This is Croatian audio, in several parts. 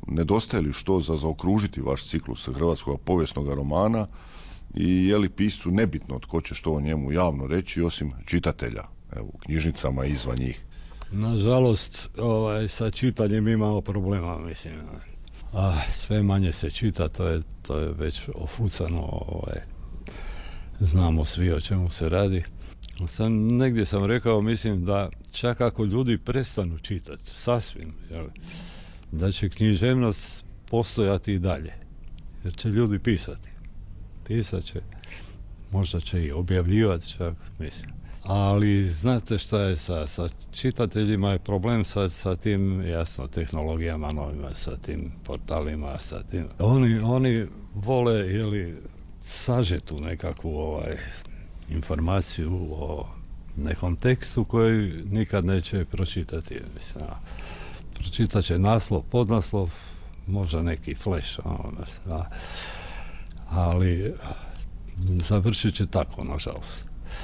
nedostaje li što za zaokružiti vaš ciklus hrvatskog povijesnog romana i je li piscu nebitno tko će što o njemu javno reći osim čitatelja, evo, u knjižnicama i izvan njih? Nažalost, sa čitanjem imamo problema, mislim. Sve manje se čita, to je već ofucano, znamo svi o čemu se radi. Negdje sam rekao, mislim da čak ako ljudi prestanu čitati, sasvim, da će književnost postojati i dalje. Jer će ljudi pisati. Pisat će, možda će i objavljivati čak, mislim. Ali znate šta je sa čitateljima je problem sa tim, jasno, tehnologijama novima, sa tim portalima, sa tim. Oni vole, sažetu nekakvu informaciju o nekom tekstu koji nikad neće pročitati. Mislim, pročitat će naslov, podnaslov, možda neki flash, ali završit će tako, nažalost.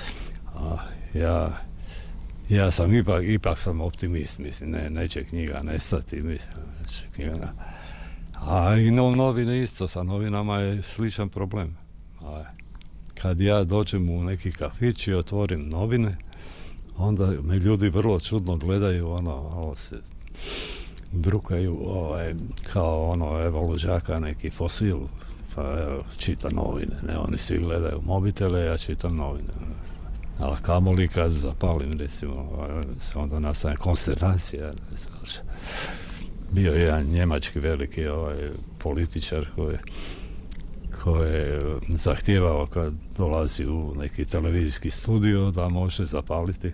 Ja sam ipak sam optimist, mislim, neće knjiga nestati, mislim, neće knjiga. A i novine isto, sa novinama je sličan problem. Kad ja dođem u neki kafić i otvorim novine, onda me ljudi vrlo čudno gledaju, se drukaju, kao evo luđaka, neki fosil, pa evo, čita novine, ne, oni svi gledaju mobitele, ja čitam novine. Ali kamoli kad zapalim, recimo, onda nastane konsternacija. Bio je jedan njemački veliki političar koji je zahtijevao kad dolazi u neki televizijski studio da može zapaliti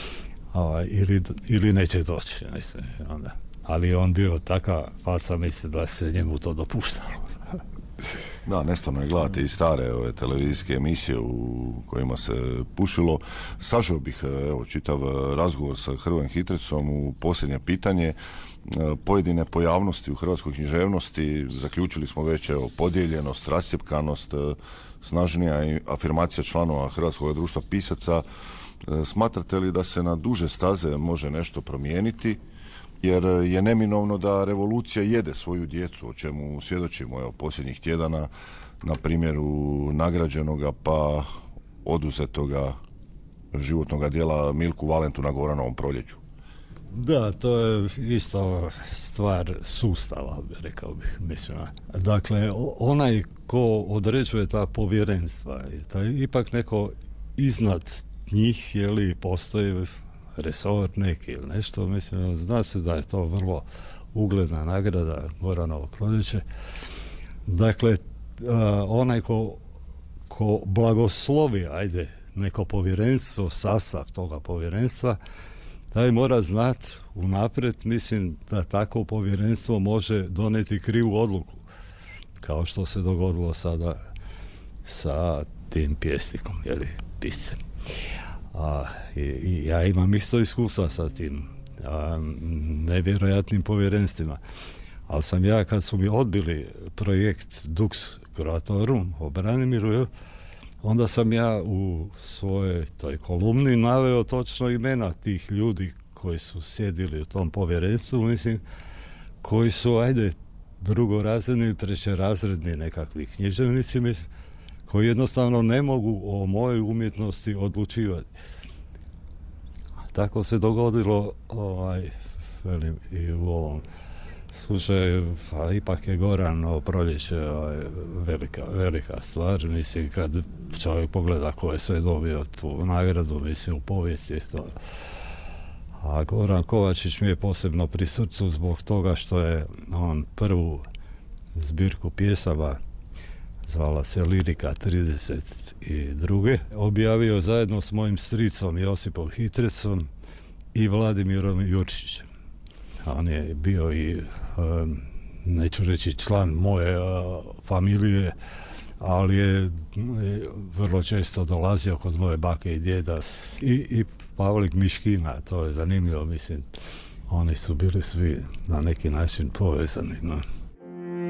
ili neće doći. Mislim, onda. Ali on bio taka faca, mislim da se njemu to dopuštalo. Da, nestano je gledati i stare televizijske emisije u kojima se pušilo. Sažeo bih čitav razgovor sa Hrvojem Hitrecom u posljednje pitanje. Pojedine pojavnosti u hrvatskoj književnosti, zaključili smo već podijeljenost, rascjepkanost, snažnija afirmacija članova Hrvatskog društva pisaca. Smatrate li da se na duže staze može nešto promijeniti? Jer je neminovno da revolucija jede svoju djecu, o čemu svjedočimo posljednjih tjedana, na primjeru nagrađenoga pa oduzetoga životnoga dijela Milku Valentu na Goranovom proljeću. Da, to je isto stvar sustava, rekao bih, mislim. Dakle, onaj ko određuje ta povjerenstva, taj ipak neko iznad njih, postoji resor neki ili nešto, mislim, zna se da je to vrlo ugledna nagrada Goranovo proljeće. Dakle, onaj ko blagoslovi, neko povjerenstvo, sastav toga povjerenstva, taj mora znati unaprijed, mislim, da takvo povjerenstvo može donijeti krivu odluku, kao što se dogodilo sada sa tim pjesnikom, piscem. I ja imam isto iskustva sa tim nevjerojatnim povjerenstvima, ali sam ja, kad su mi odbili projekt Dux Croatorum o Branimiru, onda sam ja u svojoj toj kolumni naveo točno imena tih ljudi koji su sjedili u tom povjerenstvu, mislim, koji su, drugorazredni, trećerazredni nekakvi književnici, mislim, koji jednostavno ne mogu o mojoj umjetnosti odlučivati. Tako se dogodilo i u ovom slučaju, a ipak je Goranovo proljeće velika stvar, mislim, kad čovjek pogleda ko je sve dobio tu nagradu, mislim, u povijesti to. A Goran Kovačić mi je posebno pri srcu zbog toga što je on prvu zbirku pjesama, zvala se Lirika 32. objavio zajedno s mojim stricom Josipom Hitrecom i Vladimirom Jurčićem. On je bio i, neću reći član moje familije, ali je vrlo često dolazio kod moje bake i djeda. I Pavlik Miškina, to je zanimljivo, mislim, oni su bili svi na neki način povezani. No.